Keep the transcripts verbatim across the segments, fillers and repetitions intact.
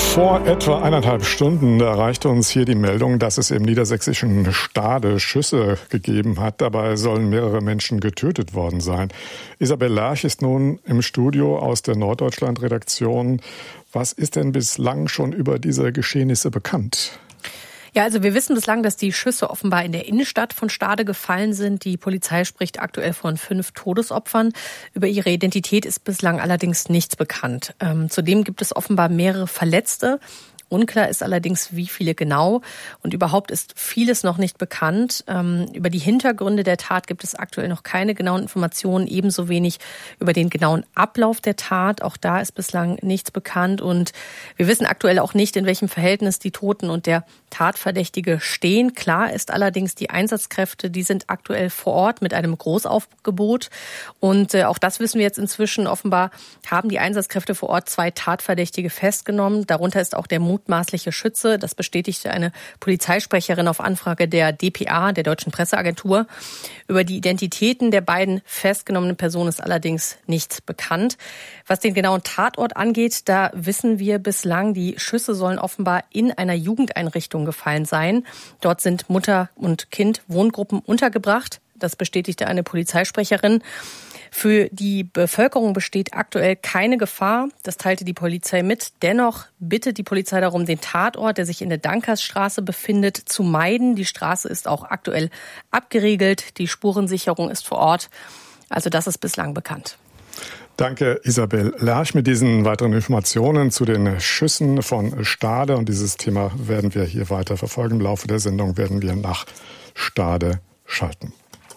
Vor etwa eineinhalb Stunden erreichte uns hier die Meldung, dass es im niedersächsischen Stade Schüsse gegeben hat. Dabei sollen mehrere Menschen getötet worden sein. Isabel Lerch ist nun im Studio aus der Norddeutschland-Redaktion. Was ist denn bislang schon über diese Geschehnisse bekannt? Ja, also wir wissen bislang, dass die Schüsse offenbar in der Innenstadt von Stade gefallen sind. Die Polizei spricht aktuell von fünf Todesopfern. Über ihre Identität ist bislang allerdings nichts bekannt. Ähm, zudem gibt es offenbar mehrere Verletzte. Unklar ist allerdings, wie viele genau. Und überhaupt ist vieles noch nicht bekannt. Ähm, über die Hintergründe der Tat gibt es aktuell noch keine genauen Informationen, ebenso wenig über den genauen Ablauf der Tat. Auch da ist bislang nichts bekannt. Und wir wissen aktuell auch nicht, in welchem Verhältnis die Toten und der Tatverdächtige stehen. Klar ist allerdings, die Einsatzkräfte, die sind aktuell vor Ort mit einem Großaufgebot. Und äh, auch das wissen wir jetzt inzwischen. Offenbar haben die Einsatzkräfte vor Ort zwei Tatverdächtige festgenommen. Darunter ist auch der mutmaßliche Schütze. Das bestätigte eine Polizeisprecherin auf Anfrage der D P A, der Deutschen Presseagentur. Über die Identitäten der beiden festgenommenen Personen ist allerdings nichts bekannt. Was den genauen Tatort angeht, da wissen wir bislang, die Schüsse sollen offenbar in einer Jugendeinrichtung gefallen sein. Dort sind Mutter und Kind Wohngruppen untergebracht. Das bestätigte eine Polizeisprecherin. Für die Bevölkerung besteht aktuell keine Gefahr. Das teilte die Polizei mit. Dennoch bittet die Polizei darum, den Tatort, der sich in der Dankersstraße befindet, zu meiden. Die Straße ist auch aktuell abgeriegelt. Die Spurensicherung ist vor Ort. Also das ist bislang bekannt. Danke, Isabel Lerch, mit diesen weiteren Informationen zu den Schüssen von Stade. Und dieses Thema werden wir hier weiter verfolgen. Im Laufe der Sendung werden wir nach Stade schalten.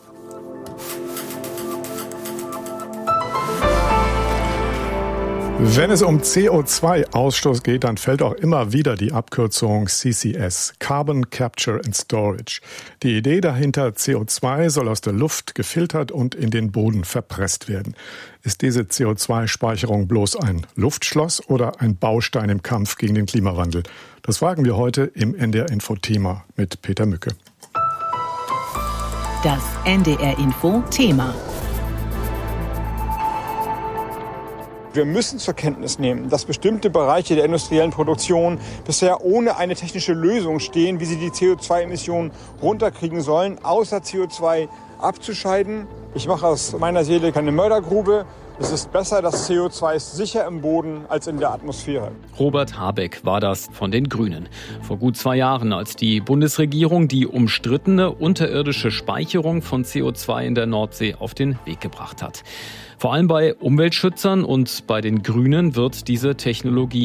Wenn es um C O zwei Ausstoß geht, dann fällt auch immer wieder die Abkürzung C C S, Carbon Capture and Storage. Die Idee dahinter, C O zwei soll aus der Luft gefiltert und in den Boden verpresst werden. Ist diese C O zwei Speicherung bloß ein Luftschloss oder ein Baustein im Kampf gegen den Klimawandel? Das fragen wir heute im N D R Info Thema mit Peter Mücke. Das N D R Info Thema. Wir müssen zur Kenntnis nehmen, dass bestimmte Bereiche der industriellen Produktion bisher ohne eine technische Lösung stehen, wie sie die C O zwei Emissionen runterkriegen sollen, außer C O zwei abzuscheiden. Ich mache aus meiner Seele keine Mördergrube. Es ist besser, das C O zwei ist sicher im Boden als in der Atmosphäre. Robert Habeck war das von den Grünen. Vor gut zwei Jahren, als die Bundesregierung die umstrittene unterirdische Speicherung von C O zwei in der Nordsee auf den Weg gebracht hat. Vor allem bei Umweltschützern und bei den Grünen wird diese Technologie